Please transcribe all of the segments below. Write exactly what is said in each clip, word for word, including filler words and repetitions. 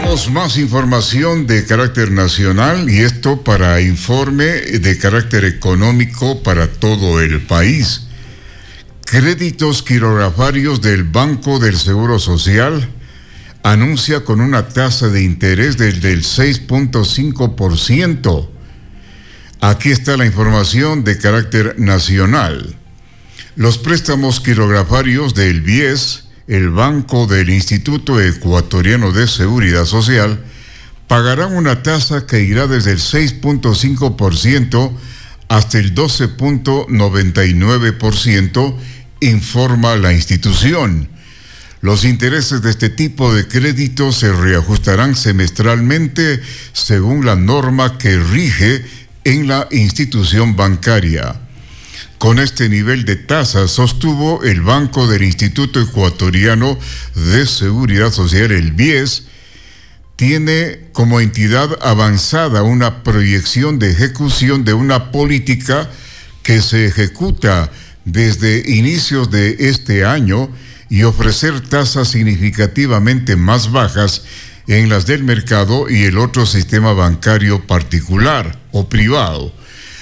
Tenemos más información de carácter nacional y esto para informe de carácter económico para todo el país. Créditos quirografarios del Banco del Seguro Social anuncia con una tasa de interés del, del seis punto cinco por ciento. Aquí está la información de carácter nacional. Los préstamos quirografarios del B I E S, el Banco del Instituto Ecuatoriano de Seguridad Social, pagarán una tasa que irá desde el seis punto cinco por ciento hasta el doce punto noventa y nueve por ciento, informa la institución. Los intereses de este tipo de créditos se reajustarán semestralmente según la norma que rige en la institución bancaria. Con este nivel de tasa, sostuvo el Banco del Instituto Ecuatoriano de Seguridad Social, el B I E S, tiene como entidad avanzada una proyección de ejecución de una política que se ejecuta desde inicios de este año y ofrecer tasas significativamente más bajas en las del mercado y el otro sistema bancario particular o privado.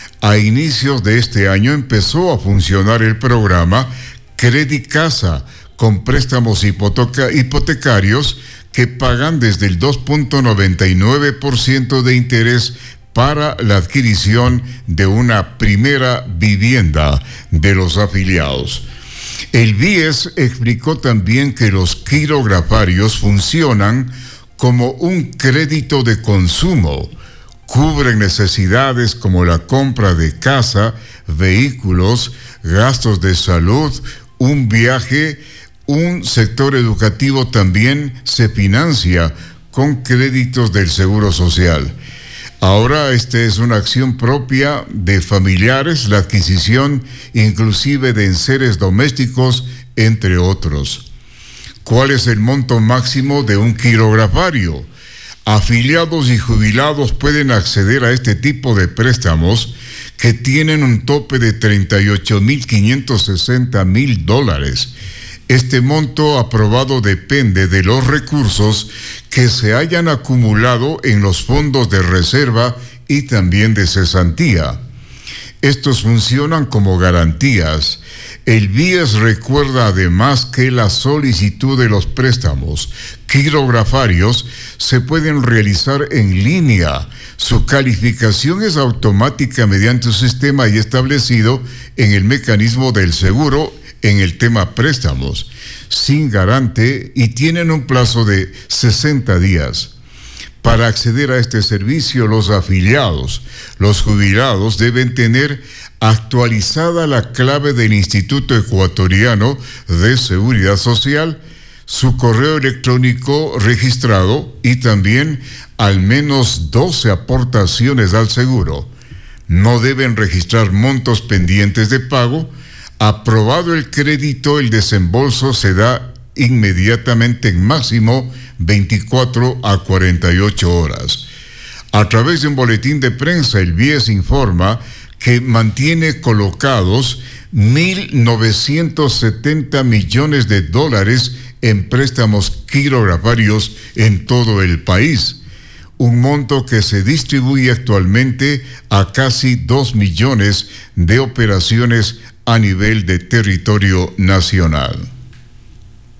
A inicios de este año empezó a funcionar el programa Credicasa, con préstamos hipoteca- hipotecarios que pagan desde el dos punto noventa y nueve por ciento de interés para la adquisición de una primera vivienda de los afiliados. El B I E S explicó también que los quirografarios funcionan como un crédito de consumo. Cubren necesidades como la compra de casa, vehículos, gastos de salud, un viaje. Un sector educativo también se financia con créditos del Seguro Social. Ahora esta es una acción propia de familiares, la adquisición inclusive de enseres domésticos, entre otros. ¿Cuál es el monto máximo de un quirografario? Afiliados y jubilados pueden acceder a este tipo de préstamos que tienen un tope de treinta y ocho mil quinientos sesenta mil dólares. Este monto aprobado depende de los recursos que se hayan acumulado en los fondos de reserva y también de cesantía. Estos funcionan como garantías. El B I E S recuerda además que la solicitud de los préstamos quirografarios se pueden realizar en línea. Su calificación es automática mediante un sistema ya establecido en el mecanismo del seguro en el tema préstamos, sin garante, y tienen un plazo de sesenta días. Para acceder a este servicio, los afiliados, los jubilados deben tener actualizada la clave del Instituto Ecuatoriano de Seguridad Social, su correo electrónico registrado y también al menos doce aportaciones al seguro. No deben registrar montos pendientes de pago. Aprobado el crédito, el desembolso se da inmediatamente en máximo veinticuatro a cuarenta y ocho horas. A través de un boletín de prensa, el B I E S informa que mantiene colocados mil novecientos setenta millones de dólares en préstamos quirografarios en todo el país, un monto que se distribuye actualmente a casi dos millones de operaciones a nivel de territorio nacional.